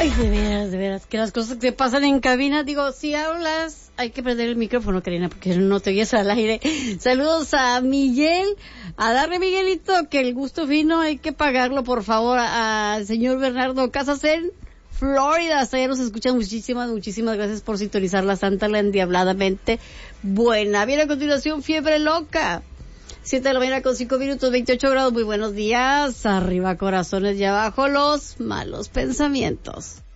Ay, de veras, que las cosas que pasan en cabina, digo, si hablas, hay que prender el micrófono, Karina, porque no te oyes al aire. Saludos a Miguel, a darle, Miguelito, que el gusto fino hay que pagarlo, por favor, al señor Bernardo Casas en Florida. Hasta allá nos escuchan. Muchísimas gracias por sintonizar la Santa, la endiabladamente buena. Viene a continuación Fiebre Loca. 7 de la mañana con 5 minutos, 28 grados. Muy buenos días. Arriba corazones y abajo los malos pensamientos.